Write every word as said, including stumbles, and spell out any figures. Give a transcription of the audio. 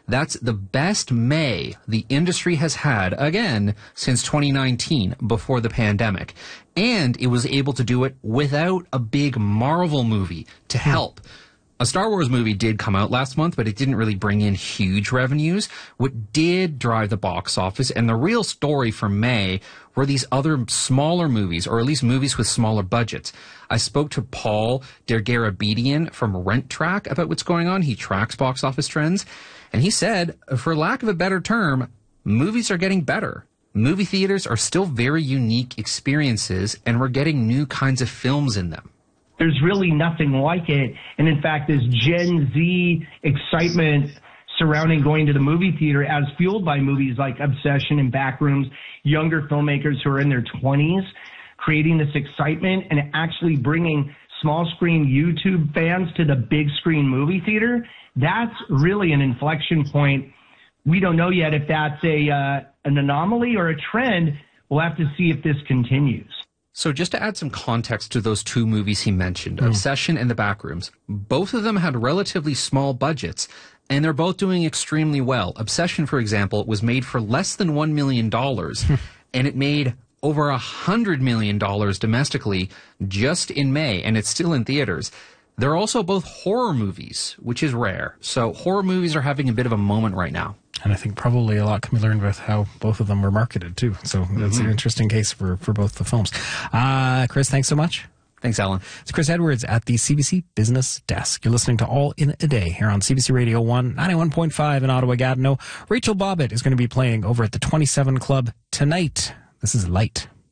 That's the best May the industry has had, again, since twenty nineteen, before the pandemic. And it was able to do it without a big Marvel movie to help. A Star Wars movie did come out last month, but it didn't really bring in huge revenues. What did drive the box office, and the real story for May, were these other smaller movies, or at least movies with smaller budgets. I spoke to Paul Dergarabedian from Rent Track about what's going on. He tracks box office trends, and he said, for lack of a better term, movies are getting better. Movie theaters are still very unique experiences, and we're getting new kinds of films in them. There's really nothing like it. And in fact, this Gen Z excitement surrounding going to the movie theater, as fueled by movies like Obsession and Backrooms, younger filmmakers who are in their twenties, creating this excitement and actually bringing small screen YouTube fans to the big screen movie theater, that's really an inflection point. We don't know yet if that's a uh, an anomaly or a trend. We'll have to see if this continues. So just to add some context to those two movies he mentioned, mm. Obsession and The Backrooms, both of them had relatively small budgets, and they're both doing extremely well. Obsession, for example, was made for less than one million dollars, and it made over one hundred million dollars domestically just in May, and it's still in theaters. They're also both horror movies, which is rare. So horror movies are having a bit of a moment right now. And I think probably a lot can be learned with how both of them were marketed, too. So that's mm-hmm. an interesting case for, for both the films. Uh, Chris, thanks so much. Thanks, Alan. It's Chris Edwards at the C B C Business Desk. You're listening to All in a Day here on C B C Radio one, ninety-one point five in Ottawa-Gatineau. Rachel Bobbitt is going to be playing over at the twenty-seven Club tonight. This is Light.